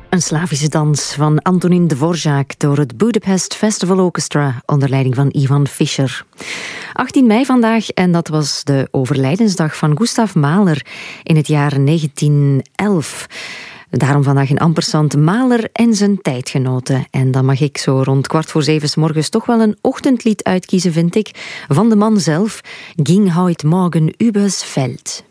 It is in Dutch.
Een Slavische dans van Antonin Dvorak door het Budapest Festival Orchestra onder leiding van Ivan Fischer. 18 mei vandaag en dat was de overlijdensdag van Gustav Mahler in het jaar 1911. Daarom vandaag in Ampersand Mahler en zijn tijdgenoten. En dan mag ik zo rond 6:15 's morgens toch wel een ochtendlied uitkiezen, vind ik, van de man zelf, Ging heute Morgen übers Feld.